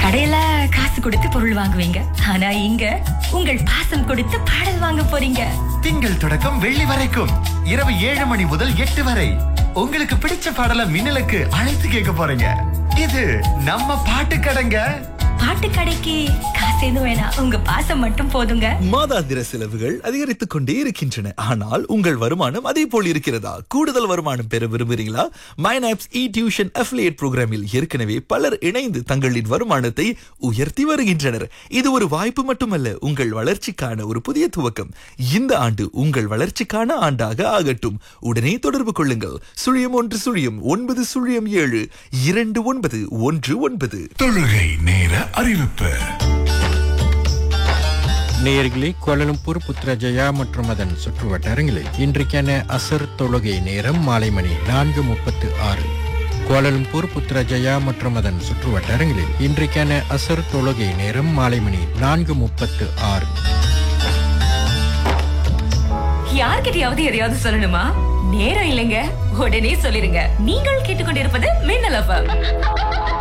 கடையில காசு கொடுத்து பொருள் வாங்குவீங்க, ஆனா இங்க உங்கள் பாசம் கொடுத்து பாடல் வாங்க போறீங்க. திங்கள் தொடக்கம் வெள்ளி வரைக்கும் இரவு 7 மணி முதல் 8 வரை உங்களுக்கு பிடிச்ச பாடலை மின்னலுக்கு அழைத்து கேட்க போறீங்க. இது நம்ம பாட்டு கடைங்க. பாட்டு கடைக்கு காசு எதுவும் வேணாம், உங்க பாசம் மட்டும் போதுங்க. மாதாந்திர செலவுகள் அதிகரித்துக் கொண்டே இருக்கின்றன. ஆனால் உங்கள் வருமானம் அதே போல் இருக்கிறதா? கூடுதல் வருமானம் பெற விரும்புகிறீங்களா? மைனாப்ஸ் இ டியூஷன் அஃபிலியேட் புரோகிராமில் ஏற்கனவே பலர் இணைந்து தங்களின் வருமானத்தை உயர்த்தி வருகின்றனர். இது ஒரு வாய்ப்பு மட்டுமல்ல, உங்கள் வளர்ச்சிக்கான ஒரு புதிய துவக்கம். இந்த ஆண்டு உங்கள் வளர்ச்சிக்கான ஆண்டாக ஆகட்டும். உடனே தொடர்பு கொள்ளுங்கள். 01 907 2919. தொழுகை நேர அறிவிப்பு. நேயர்களே, கோலாலம்பூர், புத்ரஜயா மற்றும் அதன் சுற்றுவட்டாரங்களில் இன்றைக்கான அசர் தொழுகை நேரம் மாலை மணி 4:36. கோலாலம்பூர், புத்ரஜயா மற்றும் அதன் சுற்றுவட்டாரங்களில் இன்றைக்கான அசர் தொழுகை நேரம் மாலை மணி 4:36. யார்கிட்டயாவது எதையாவது சொல்லணுமா? நேரம் இல்லைங்க, உடனே சொல்லிருங்க. நீங்கள் கேட்டுக்கொண்டிருப்பது மின்னல் FM.